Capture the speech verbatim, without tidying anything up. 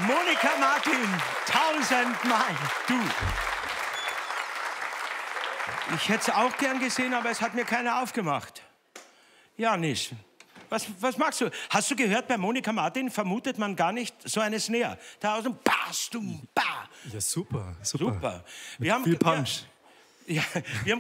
Monika Martin, tausendmal. Du. Ich hätte es auch gern gesehen, aber es hat mir keiner aufgemacht. Ja, nicht. Was, was magst du? Hast du gehört, bei Monika Martin vermutet man gar nicht so eine Snare. Da aus dem Bass, du, ba. Ja, super, super. Super. Wir haben, viel Punch. Ja, wir haben